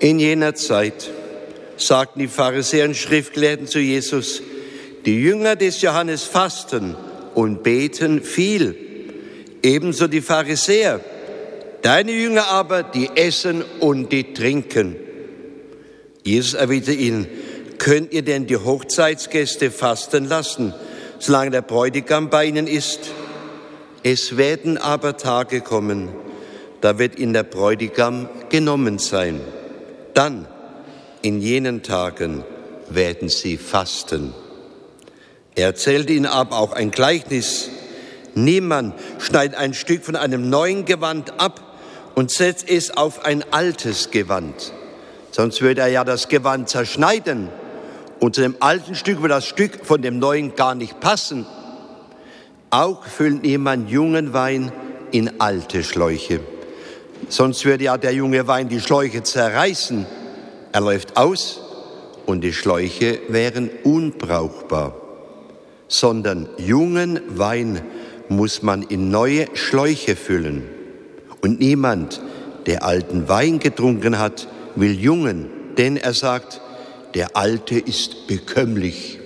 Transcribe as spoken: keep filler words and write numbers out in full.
In jener Zeit sagten die Pharisäer und Schriftgelehrten zu Jesus: Die Jünger des Johannes fasten und beten viel, ebenso die Pharisäer. Deine Jünger aber, die essen und die trinken. Jesus erwiderte ihnen: Könnt ihr denn die Hochzeitsgäste fasten lassen, solange der Bräutigam bei ihnen ist? Es werden aber Tage kommen, da wird ihnen der Bräutigam genommen sein. Dann, in jenen Tagen, werden sie fasten. Er erzählte ihnen aber auch ein Gleichnis. Niemand schneidet ein Stück von einem neuen Gewand ab und setzt es auf ein altes Gewand. Sonst würde er ja das Gewand zerschneiden. Und zu dem alten Stück würde das Stück von dem neuen gar nicht passen. Auch füllt niemand jungen Wein in alte Schläuche. Sonst würde ja der junge Wein die Schläuche zerreißen. Er läuft aus und die Schläuche wären unbrauchbar. Sondern jungen Wein muss man in neue Schläuche füllen. Und niemand, der alten Wein getrunken hat, will jungen, denn er sagt, der alte ist bekömmlich.